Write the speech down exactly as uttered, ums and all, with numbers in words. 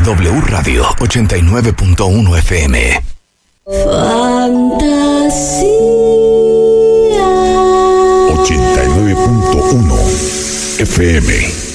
W Radio ochenta y nueve punto uno F M. Fantasía. ochenta y nueve punto uno F M.